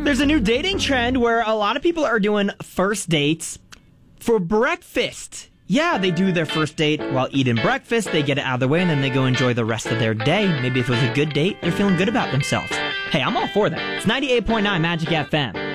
There's a new dating trend where a lot of people are doing first dates for breakfast. Yeah, they do their first date while eating breakfast, they get it out of the way, and then they go enjoy the rest of their day. Maybe if it was a good date, they're feeling good about themselves. Hey, I'm all for that. It's 98.9 Magic FM.